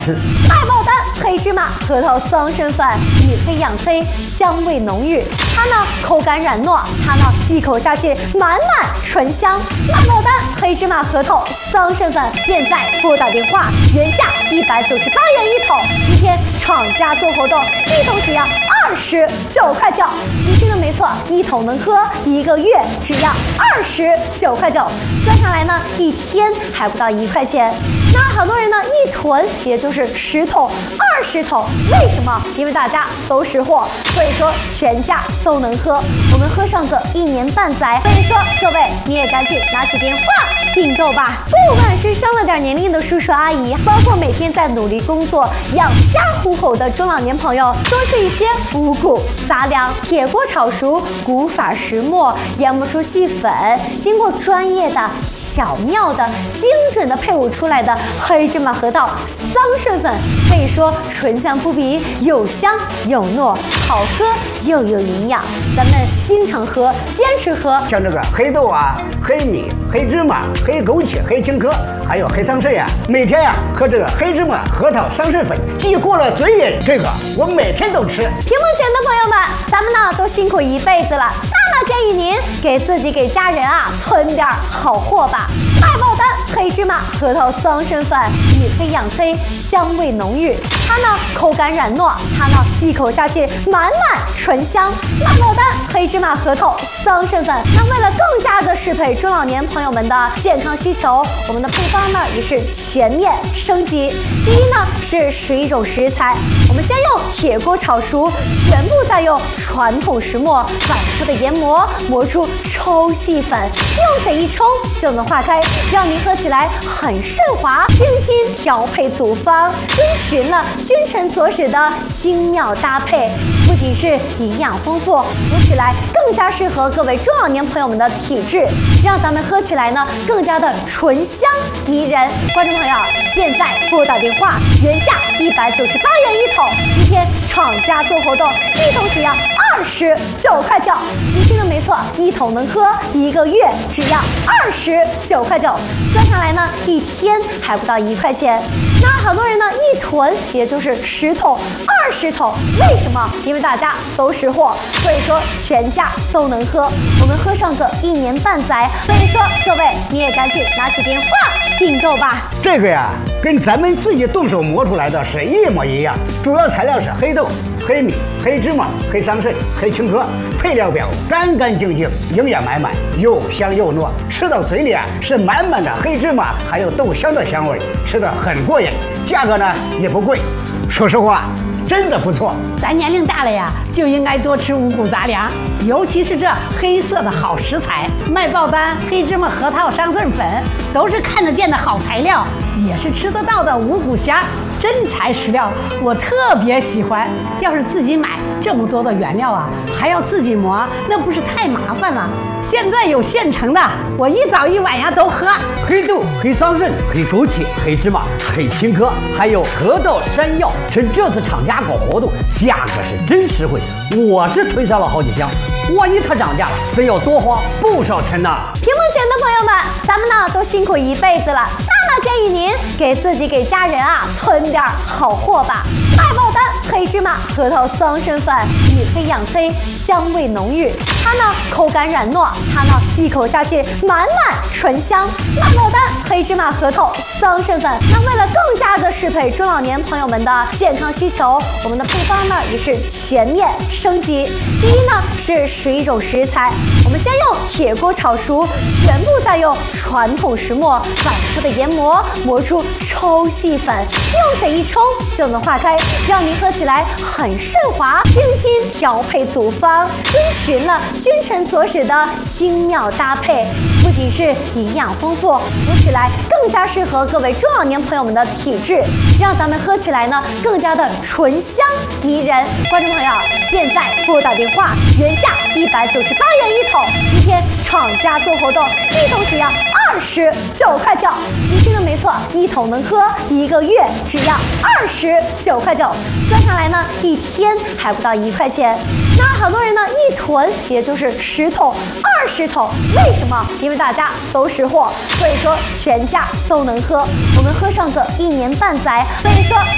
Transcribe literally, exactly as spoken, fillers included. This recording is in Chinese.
麦爆丹黑芝麻核桃桑葚粉，以黑养黑，香味浓郁。它呢口感软糯，它呢一口下去满满醇香。麦爆丹黑芝麻核桃桑葚粉，现在拨打电话，原价一百九十八元一桶，今天厂家做活动，一桶只要二十九块九。你听的没错，一桶能喝一个月，只要二十九块九，算下来呢，一天还不到一块钱。那很多人呢一囤也就是十桶、二十桶，为什么？因为大家都识货，所以说全家都能喝，我们喝上个一年半载。所以说各位你也赶紧拿起电话订购吧。不管是上了点年龄的叔叔阿姨，包括每天在努力工作养家糊口的中老年朋友，多吃一些五谷杂粮，铁锅炒熟，古法石磨研磨出细粉，经过专业的、巧妙的、精准的配伍出来的黑芝麻核桃桑葚粉，可以说醇香扑鼻，有香有糯，好喝又有营养。咱们经常喝，坚持喝。 像这个黑豆啊、黑米、黑芝麻、黑枸杞、黑青稞，还有黑桑葚呀，每天呀喝这个黑芝麻核桃桑葚粉，记过了嘴瘾。这个我每天都吃。 屏幕前的朋友们，咱们呢都辛苦一辈子了，那么建议您给自己给家人啊囤点好货吧。麦爆丹黑芝麻核桃桑葚粉，以黑养黑，香味浓郁。它呢口感软糯，它呢一口下去满满醇香。麦爆丹黑芝麻核桃桑葚粉，那为了更加的适配中老年朋友们的健康需求，我们的配方呢也是全面升级。第一呢是十一种食材，我们先用铁锅炒熟，全部再用传统石磨反复的研磨，磨出抽细粉，用水一冲就能化开，让您喝起来很顺滑。精心调配组方，遵循了君臣佐使的精妙搭配，不仅是营养丰富，喝起来更加适合各位中老年朋友们的体质，让咱们喝起来呢更加的醇香迷人。观众朋友，现在拨打电话，原价一百九十八元一桶，今天厂家做活动，一桶只要二十九块九。你听的没错，一桶能喝一个月，只要二十九块九，算下来呢，一天还不到一块钱。那很多人呢一囤也就是十桶、二十桶，为什么？因为大家都识货，所以说全家都能喝，我们喝上个一年半载。所以说各位你也赶紧拿起电话订购吧。 这个呀，跟咱们自己动手磨出来的是一模一样，主要材料是黑豆、黑米、黑芝麻、黑桑葚、黑青稞，配料表干干净净，营养满满，又香又糯，吃到嘴里啊是满满的黑芝麻还有豆香的香味，吃得很过瘾，价格呢也不贵，说实话真的不错。 咱年龄大了呀，就应该多吃五谷杂粮，尤其是这黑色的好食材，麦爆丹黑芝麻核桃桑葚粉，都是看得见的好材料，也是吃得到的五谷虾，真材实料，我特别喜欢。要是自己买这么多的原料啊，还要自己磨，那不是太麻烦了？现在有现成的，我一早一晚呀都喝。 黑豆、黑桑葚、黑枸杞、黑芝麻、黑青稞，还有核桃、山药，趁这次厂家搞活动，价格是真实惠，我是囤上了好几箱。万一它涨价了，真要多花不少钱呢。 屏幕前的朋友们，咱们呢都辛苦一辈子了，那么建议您给自己给家人啊囤点好货吧。麦爆丹黑芝麻核桃桑葚粉，以黑养黑，香味浓郁。它呢口感软糯，它呢一口下去满满醇香。麦爆丹黑芝麻核桃桑葚粉，那为了更加的适配中老年朋友们的健康需求，我们的配方呢也是全面升级。第一呢是十一种食材，我们先用铁锅炒熟，全部再用传统石磨反复的研磨，磨出抽细粉，用水一冲就能化开，让您喝起来很顺滑。精心调配组方，遵循了君臣佐使的精妙搭配，不仅是营养丰富，喝起来更加适合各位中老年朋友们的体质，让咱们喝起来呢更加的醇香迷人。观众朋友，现在拨打电话，原价一百九十八元一桶，今天厂家做活动，一桶只要二十九块九。你听的没错，一桶能喝一个月，只要二十九块九，算下来呢，一天还不到一块钱。那很多人呢一囤也就是十桶、二十桶，为什么？因为大家都识货，所以说全家都能喝，我们喝上个一年半载。所以说